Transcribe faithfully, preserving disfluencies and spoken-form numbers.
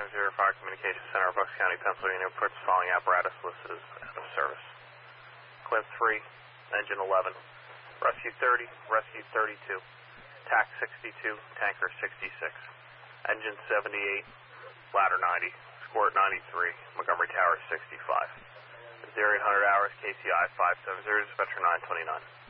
zero, Fire Communications Center, Bucks County, Pennsylvania, reports the following apparatus listed as out of service. Clip three, engine eleven, rescue thirty, rescue thirty-two, tack sixty-two, tanker sixty-six, engine seventy-eight, ladder ninety, squirt ninety-three, Montgomery Tower sixty-five. zero eight hundred hours, K C I five seven zero, dispatcher nine twenty-nine.